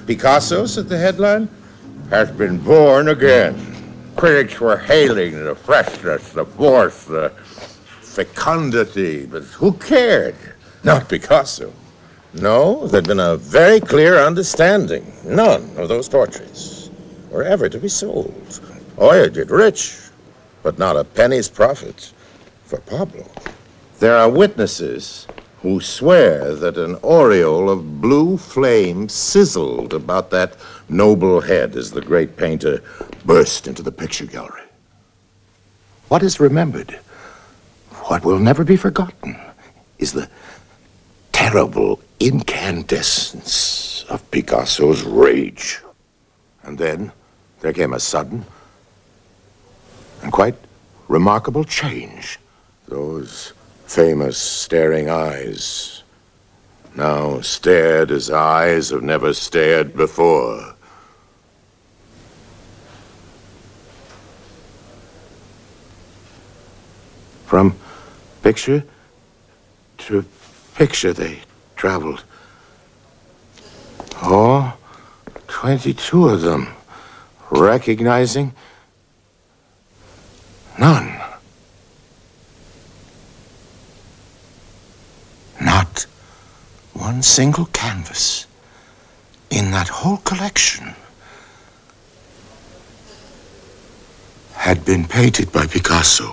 Picasso, said the headline, has been born again. Critics were hailing the freshness, the force, the fecundity, but who cared? Not Picasso. No, there'd been a very clear understanding. None of those portraits were ever to be sold. Oya did rich, but not a penny's profit for Pablo. There are witnesses who swear that an aureole of blue flame sizzled about that noble head as the great painter burst into the picture gallery. What is remembered, what will never be forgotten, is the terrible incandescence of Picasso's rage. And then there came a sudden and quite remarkable change. Those famous staring eyes now stared as eyes have never stared before. From picture to picture they traveled. Oh, 22 of them, recognizing none. Not one single canvas in that whole collection had been painted by Picasso.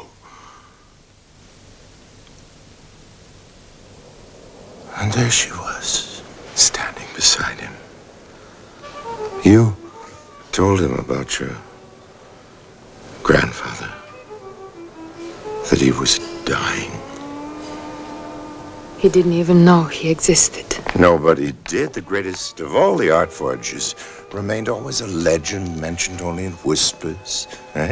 And there she was, standing beside him. You told him about your grandfather, that he was dying. He didn't even know he existed. Nobody did. The greatest of all the art forgers remained always a legend mentioned only in whispers.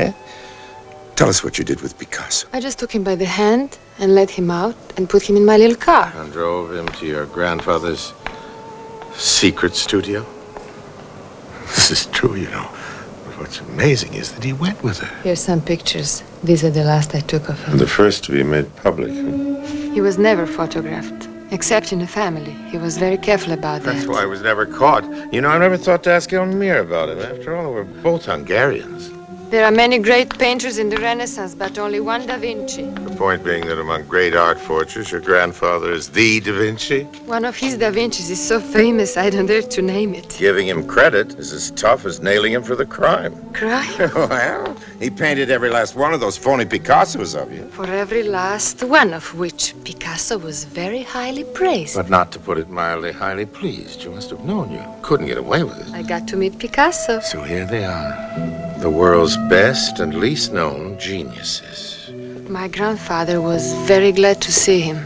Tell us what you did with Picasso. I just took him by the hand and led him out and put him in my little car. And drove him to your grandfather's secret studio? This is true, you know. But what's amazing is that he went with her. Here's some pictures. These are the last I took of him. And the first to be made public. He was never photographed, except in the family. He was very careful about that. That's why I was never caught. You know, I never thought to ask Elmire about it. After all, we're both Hungarians. There are many great painters in the Renaissance, but only one Da Vinci. The point being that among great art forgers, your grandfather is the Da Vinci? One of his Da Vincis is so famous, I don't dare to name it. Giving him credit is as tough as nailing him for the crime. Crime? Well, he painted every last one of those phony Picassos of you. For every last one of which Picasso was very highly praised. But not to put it mildly, highly pleased. You must have known you couldn't get away with it. I got to meet Picasso. So here they are. The world's best and least known geniuses. My grandfather was very glad to see him.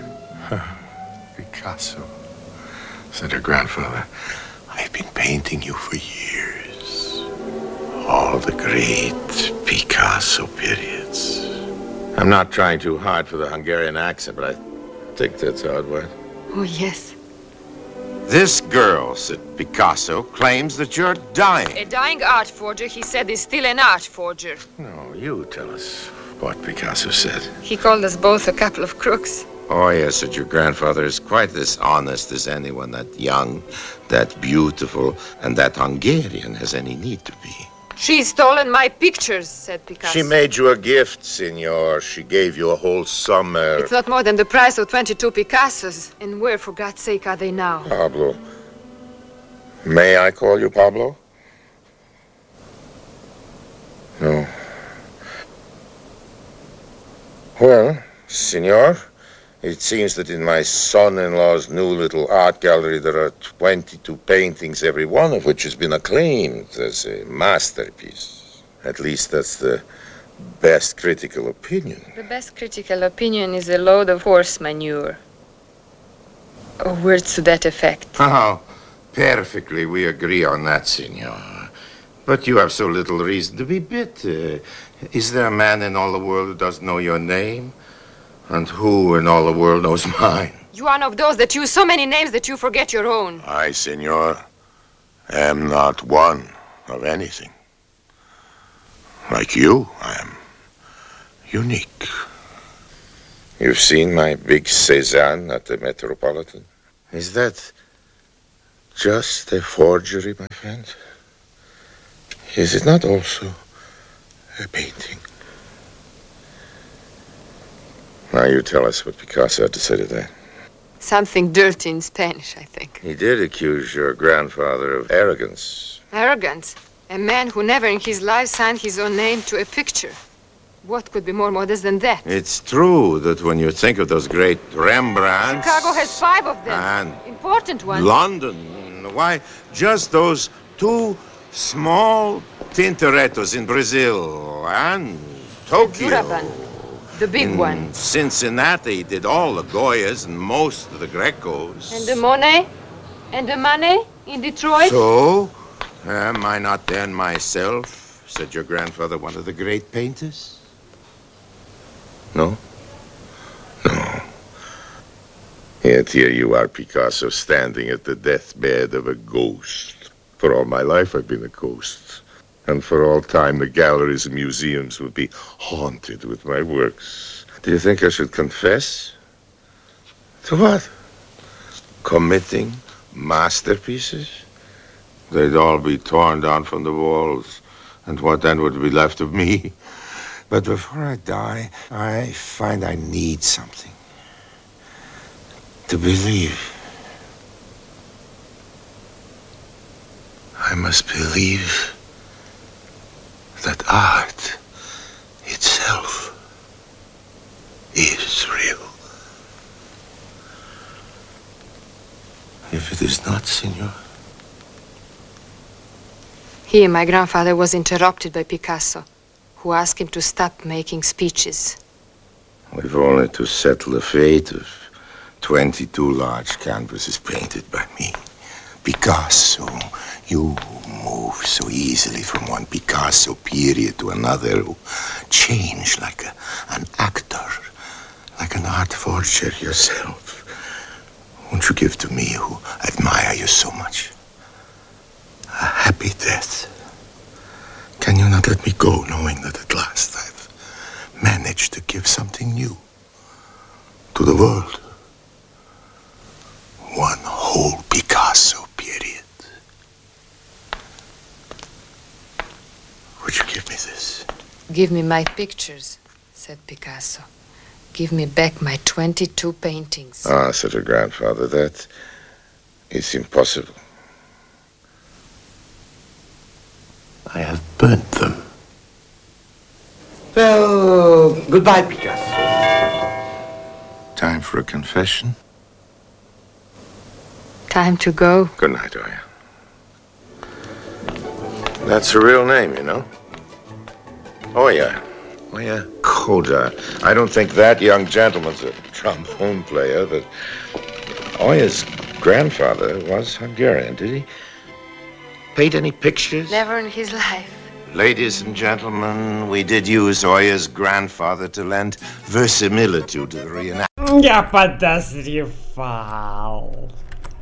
Picasso, said her grandfather. I've been painting you for years. All the great Picasso periods. I'm not trying too hard for the Hungarian accent, but I think that's how it went. Oh, yes. This girl, said Picasso, claims that you're dying. A dying art forger, he said, is still an art forger. No, you tell us what Picasso said. He called us both a couple of crooks. Oh, yes, said your grandfather is quite as honest as anyone that young, that beautiful, and that Hungarian has any need to be. She's stolen my pictures, said Picasso. She made you a gift, senor. She gave you a whole summer. It's not more than the price of 22 Picassos. And where, for God's sake, are they now? Pablo. May I call you Pablo? No. Well, senor, it seems that in my son-in-law's new little art gallery there are 22 paintings, every one of which has been acclaimed as a masterpiece. At least that's the best critical opinion. The best critical opinion is a load of horse manure. Or words to that effect. Oh, perfectly, we agree on that, senor. But you have so little reason to be bitter. Is there a man in all the world who doesn't know your name? And who in all the world knows mine? You are one of those that use so many names that you forget your own. I, senor, am not one of anything. Like you, I am unique. You've seen my big Cézanne at the Metropolitan? Is that just a forgery, my friend? Is it not also a painting? Now you tell us what Picasso had to say to that. Something dirty in Spanish, I think. He did accuse your grandfather of arrogance. Arrogance? A man who never in his life signed his own name to a picture. What could be more modest than that? It's true that when you think of those great Rembrandts... Chicago has 5 of them. And important ones. London, why, just those 2 small Tintorettos in Brazil and Tokyo. Duraban, the big one. Cincinnati did all the Goyas and most of the Grecos. And the Monet? And the Manet in Detroit? So, am I not then myself, said your grandfather, one of the great painters? No? No. Yet here you are, Picasso, standing at the deathbed of a ghost. For all my life I've been a ghost. And for all time the galleries and museums will be haunted with my works. Do you think I should confess? To what? Committing masterpieces? They'd all be torn down from the walls. And what then would be left of me? But before I die, I find I need something. To believe. I must believe that art itself is real. If it is not, senor. Here, my grandfather was interrupted by Picasso, who asked him to stop making speeches. We've only to settle the fate of 22 large canvases painted by me. Picasso, you move so easily from one Picasso period to another, who change like an actor, like an art forger yourself. Won't you give to me, who admire you so much, a happy death? Can you not let me go, knowing that at last I've managed to give something new to the world? One whole Picasso period. Would you give me this? Give me my pictures, said Picasso. Give me back my 22 paintings. Ah, said her grandfather, that is impossible. I have burnt them. Well, goodbye, Picasso. Time for a confession? Time to go. Good night, Oya. That's her real name, you know. Oya. Oya Koda. I don't think that young gentleman's a trombone player, but Oya's grandfather was Hungarian. Did he paint any pictures? Never in his life. Ladies and gentlemen, we did use Oya's grandfather to lend verisimilitude to the reenactment Я подозревал.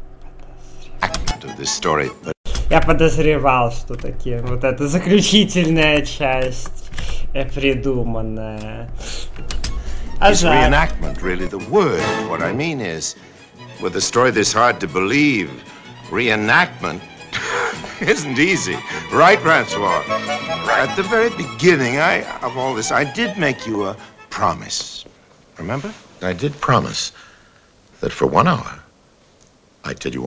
of this story. But Я подозревал, что таки вот эта заключительная часть придуманная. is reenactment really the word? What I mean is, with a story this hard to believe, reenactment isn't easy. Right, Francois? At the very beginning of all this, I did make you a promise. Remember? I did promise that for 1 hour, I'd tell you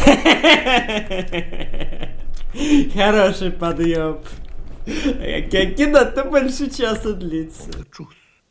Хороший подъем. Кино-то больше часа длится. the truth.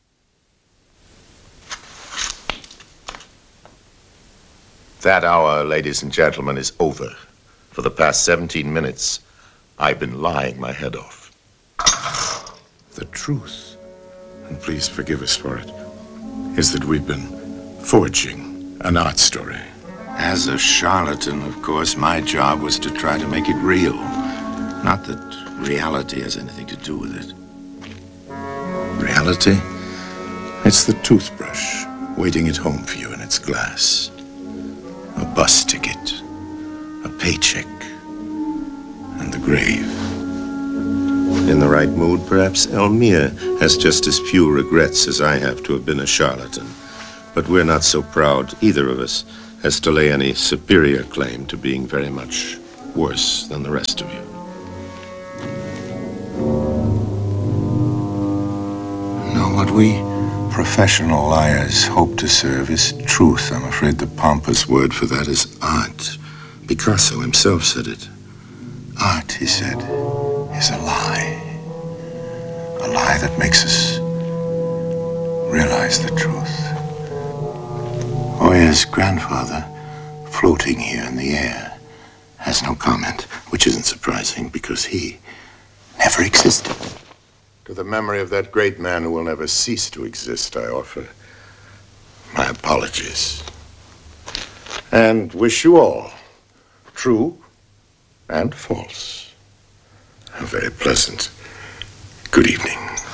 That hour, ladies and gentlemen, is over. For the past 17 minutes, I've been lying my head off. The truth, and please forgive us for it, is that we've been forging an art story. As a charlatan, of course, my job was to try to make it real. Not that reality has anything to do with it. Reality? It's the toothbrush waiting at home for you in its glass. A bus ticket, a paycheck, and the grave. In the right mood, perhaps Elmire has just as few regrets as I have to have been a charlatan. But we're not so proud, either of us, as to lay any superior claim to being very much worse than the rest of you. No, what we professional liars hope to serve is truth. I'm afraid the pompous word for that is art. Picasso himself said it. Art, he said, is a lie. A lie that makes us realize the truth. Oya's grandfather, floating here in the air, has no comment, which isn't surprising because he never existed. To the memory of that great man who will never cease to exist, I offer my apologies. And wish you all, true and false, a very pleasant good evening.